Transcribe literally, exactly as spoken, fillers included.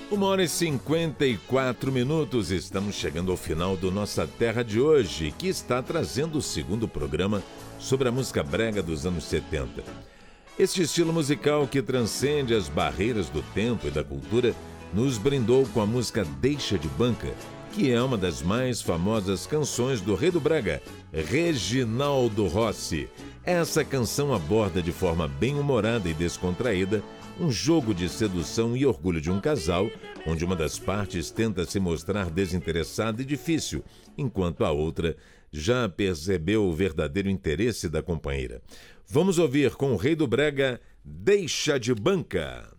Uma hora e cinquenta e quatro minutos, estamos chegando ao final do Nossa Terra de hoje, que está trazendo o segundo programa sobre a música brega dos anos setenta. Este estilo musical que transcende as barreiras do tempo e da cultura nos brindou com a música Deixa de Banca, que é uma das mais famosas canções do Rei do Brega, Reginaldo Rossi. Essa canção aborda de forma bem-humorada e descontraída um jogo de sedução e orgulho de um casal, onde uma das partes tenta se mostrar desinteressada e difícil, enquanto a outra já percebeu o verdadeiro interesse da companheira. Vamos ouvir com o Rei do Brega, Deixa de Banca.